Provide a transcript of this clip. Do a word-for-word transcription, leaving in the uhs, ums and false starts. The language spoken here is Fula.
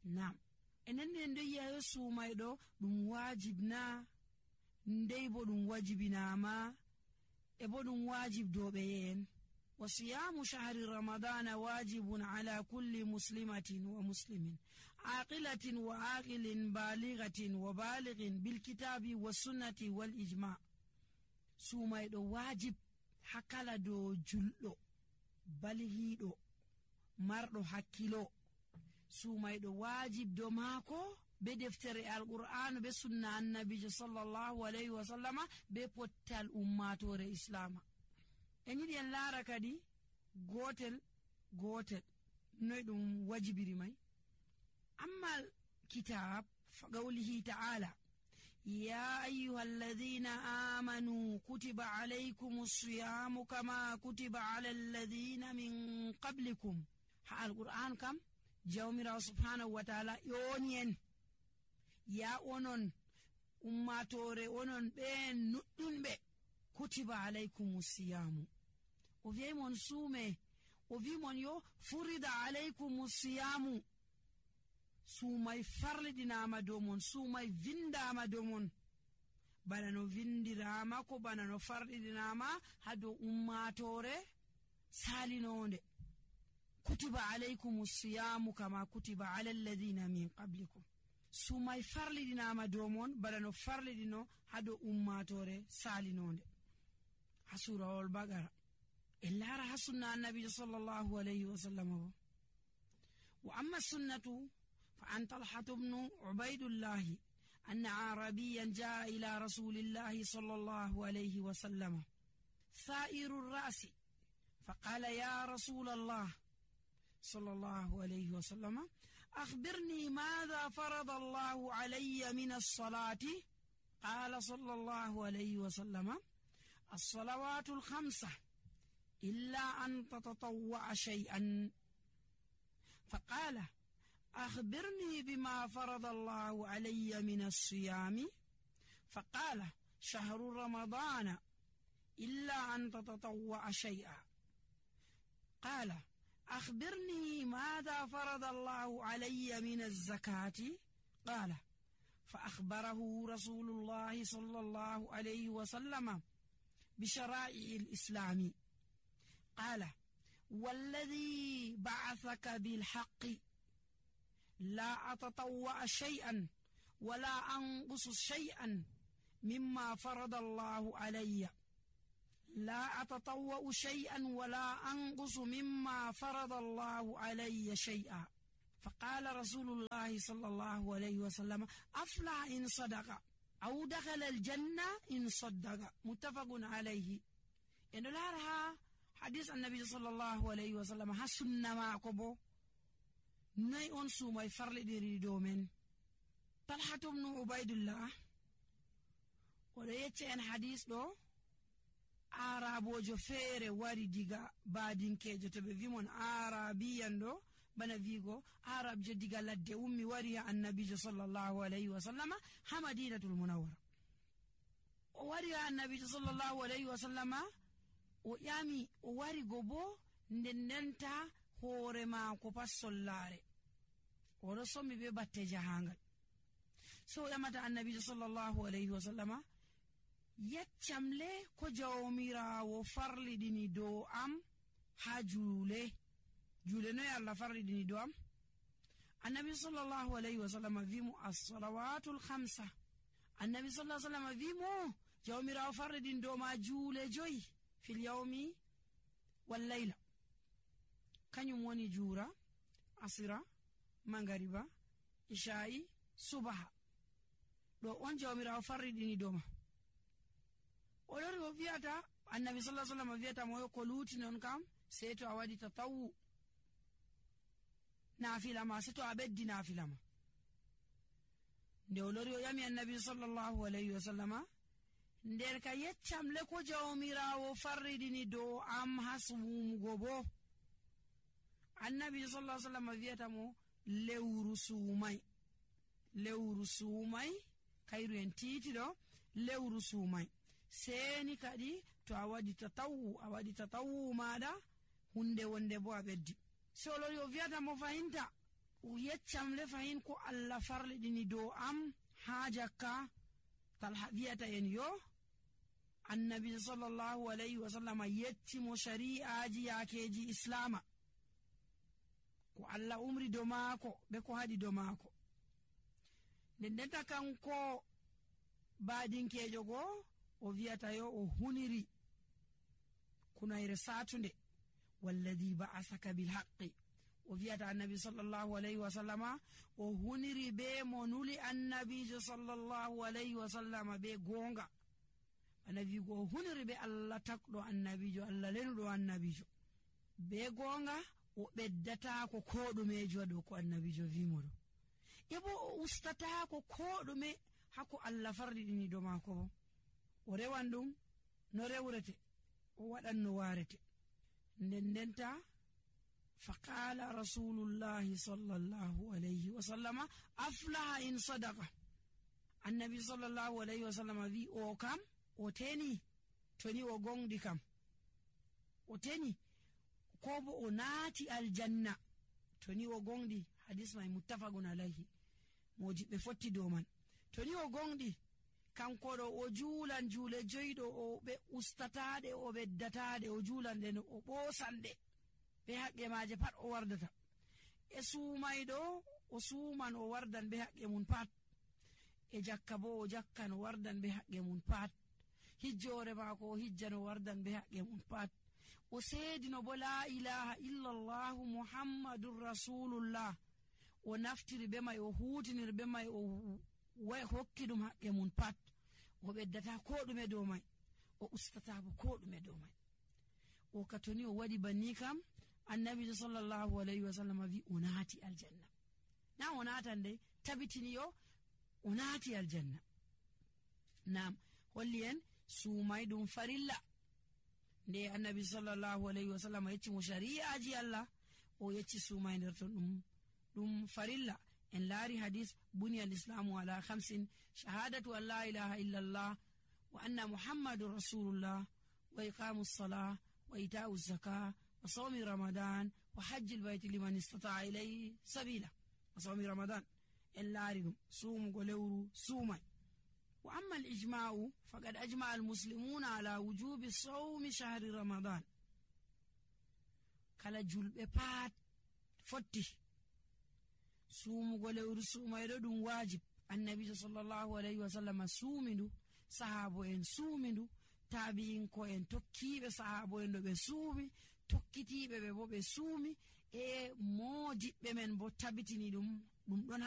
nam enen nden do yayo sumaydo dum wajibna ndey bo dum wajibinama e bo dum wajib dobe yen وصيام شهر رمضان واجب على كل مسلمة ومسلم عاقلة وعاقل بالغة وبالغ بالكتاب والسنة والإجماع سومايدو واجب حكالا دو جلو بالغيدو مردو حكيلو سومايدو واجب دو ماكو بدفتر القرآن بسنة النبي صلى الله عليه وسلم بپوتال أماتور الإسلام enidi en laara kadi gotel gotel noy dum wajibiri may amma kitab faqawlihi ta'ala ya ayyuhalladhina amanu kutiba alaykumus siyamu kama kutiba alal ladhina min qablikum ha alquran kam jawmira subhanahu wa ta'ala yonien ya onon ummatore onon be nuddunbe kutiba alaykumus siyamu o vimon sume o vimon yo furida alaykumus siyamu sumay farlidinama domon sumay vindama domon bana no vindirama ko bana no farlidinama hado ummatore salinonde kutiba alaykumus siyamu kama kutiba alal ladina min qablikum sumay farlidinama domon bana no farlidino hado ummatore salinonde hasura wal bagara إلا رها سنة النبي صلى الله عليه وسلم. وأما السنة فعن طلحة بن عبيد الله أن عربيا جاء إلى رسول الله صلى الله عليه وسلم ثائر الرأس فقال يا رسول الله صلى الله عليه وسلم أخبرني ماذا فرض الله علي من الصلاة؟ قال صلى الله عليه وسلم الصلوات الخمسة إلا أن تتطوع شيئا. فقال أخبرني بما فرض الله علي من الصيام؟ فقال شهر رمضان إلا أن تتطوع شيئا. قال أخبرني ماذا فرض الله علي من الزكاة؟ قال فأخبره رسول الله صلى الله عليه وسلم بشرائع الإسلام. قال والذي بعثك بالحق لا أتطوع شيئا ولا أنقص شيئا مما فرض الله علي لا أتطوع شيئا ولا أنقص مما فرض الله علي شيئا. فقال رسول الله صلى الله عليه وسلم أفلح إن صدق أو دخل الجنة إن صدق. متفق عليه. إن لها حديث النبي صلى الله عليه وسلم حسن ما كبو ناي اون سوماي فرل ديري دومن. طلحة بن عبيد الله ولا يتي ان حديث دو عربو جو فيري واري ديغا بادين كيجو تبي فيمون عربيان دو بنا فيغو عرب جو ديغا لدي امي واري النبي صلى الله عليه وسلم مدينة المنورة واري النبي صلى الله عليه وسلم o yami o wari gobo ndendenta hore ma ko passollare o do sommi be batte jahangal. So yamata annabi sallallahu alayhi wa sallama yaccamle ko jawmira wo farli dini do am ha jule jule no yalla farli dini do am. Annabi sallallahu alayhi wa sallama vimu as-salawatul khamsa. Annabi sallallahu alayhi wa sallama vimu jawmira wo farli dini do ma jule joy في اليوم والليلة. كان يوموني جورا عصرا مغربا إشاء صباح لو أنجا ومرا فرديني دوما. ولوري وفياتا النبي صلى الله عليه وسلم وفياتا مويو قلوتي نونكام سيتو أوادي تطوو نافلة ما سيتو أبدي نافلة ما دولوري ويامي النبي صلى الله عليه وسلم nder ka yeccam le ko jawmirawo farridini do am haswum gobo. Annabi sallallahu alaihi wasallam vieta mo lewru sumay lewru sumay kayru en titi do lewru sumay seni kadi to awadi tatawu awadi tatawu mada hunde wonde bo abeddi. So lo yo vieta mo fahinta yeccam le fahin ko Allah farlidini dow am ha jakka talha wiyata en yo annabi sallallahu alayhi wa sallam yetti mo shari'aji yakeji islama ko Allah umri do maako be ko hadi do maako nden denta kanko baadinkejo go o wiyata yo o huniri kunayre satunde walladhi ba'athaka bil haqqi o wiyata annabi sallallahu alayhi wa sallama o huniri be mo nuli annabijo sallallahu alayhi wa sallama be gonga annabi go huniri be Allah takdo annabijo Allah lenudo annabijo be gonga o beddata ko kodumejo do ko annabijo vimodo ebo o ustata ko kodume hako Allah farridini do mako o rewan dum no rewrete o wadan no warete nden denta faqala rasulullah sallallahu alayhi wa sallama aflaha in sadaqa annabi sallallahu alayhi wa sallama vi o kam o teni toni o gongdi kam o teni ko bo o naati aljanna toni o gongdi hadis mai muttafaqun alayhi moji be fotti do man toni o gongdi kanko do o juulan juule joydo o be ustatade o beddatade o juulan den o bosande be haqqe maaje pat o wardata e suumaydo o suuman o wardan be haqqe mun pat e jakka bo o jakkan o wardan be haqqe mun pat hijjore maako o hijjan o wardan be haqqe mun pat o seedino bo la ilaha illa allah muhammadur rasulullah o naftiri be may o huutinir be may o way hokki dum haqqe mun pat o beddata ko dume do may o ustata bo ko dume do may o katoni o wadi banni kam annabi sallallahu alayhi wa sallam vi unati aljanna na onatan de tabitini yo unati aljanna nam hollien sumay dum farilla de annabi sallallahu alayhi wa sallam yetti mo shari'aji Allah o yetti sumay nder ton dum dum farilla en laari hadis buni al-islamu ala khamsin shahadatu an la ilaha illa Allah wa anna muhammadur rasulullah wa iqamus salah wa ita'uz zakah wa sawmi ramadan wa hajjil bayti liman istata'a ilayhi sabila wa sawmi ramadan en laari dum sumu go lewru sumay wa amma al-ijma'u faqad ajma'a al-muslimuna ala wujubi sawmi shahri ramadan kala julbe pat fotti sumugo lewru sumaydo dum wajib annabi sallallahu alayhi wa sallam sumindu sahabo en sumindu tabi'in ko en tokkibe sahabo en do be sumi tokkitibe be bo be sumi e modibbe men bo tabitini dum dum don